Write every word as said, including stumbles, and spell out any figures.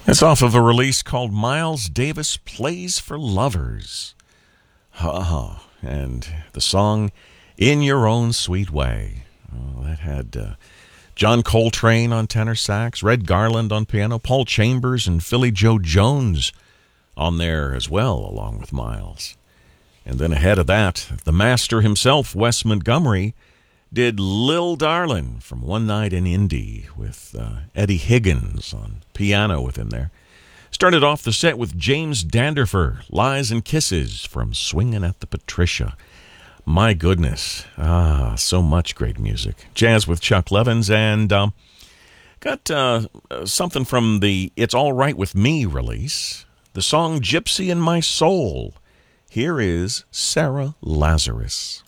It's off of a release called Miles Davis Plays for Lovers. Ha And the song In Your Own Sweet Way. Oh, that had uh, John Coltrane on tenor sax, Red Garland on piano, Paul Chambers and Philly Joe Jones on there as well, along with Miles. And then ahead of that, the master himself, Wes Montgomery, did Lil Darlin' from One Night in Indy with uh, Eddie Higgins on piano with him there. Started off the set with James Danderfer, Lies and Kisses from Swingin' at the Patricia. My goodness, ah, so much great music. Jazz with Chuck Levins, and um, got uh, something from the It's All Right With Me release, the song Gypsy in My Soul. Here is Sarah Lazarus.